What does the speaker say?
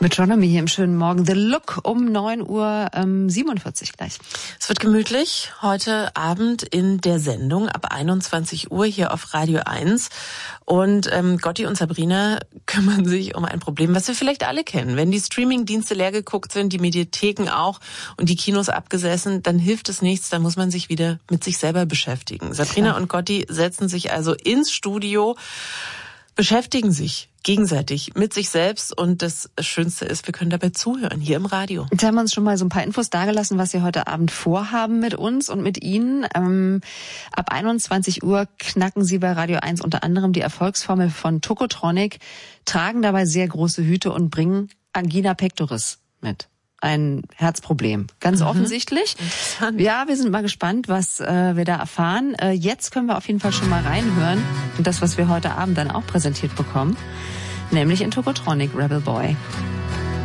Metronomy hier im schönen Morgen. The Look um 9:47 Uhr gleich. Es wird gemütlich heute Abend in der Sendung ab 21 Uhr hier auf Radio 1. Und Gotti und Sabrina kümmern sich um ein Problem, was wir vielleicht alle kennen. Wenn die Streaming-Dienste leer geguckt sind, die Mediatheken auch und die Kinos abgesessen, dann hilft es nichts, dann muss man sich wieder mit sich selber beschäftigen. Sabrina und Gotti setzen sich also ins Studio, beschäftigen sich gegenseitig mit sich selbst und das Schönste ist, wir können dabei zuhören, hier im Radio. Jetzt haben wir uns schon mal so ein paar Infos dagelassen, was Sie heute Abend vorhaben mit uns und mit Ihnen. Ab 21 Uhr knacken Sie bei Radio 1 unter anderem die Erfolgsformel von Tokotronic, tragen dabei sehr große Hüte und bringen Angina pectoris mit. Ein Herzproblem. Ganz offensichtlich. Ja, wir sind mal gespannt, was wir da erfahren. Jetzt können wir auf jeden Fall schon mal reinhören. Und das, was wir heute Abend dann auch präsentiert bekommen. Nämlich in Tokotronic, Rebel Boy.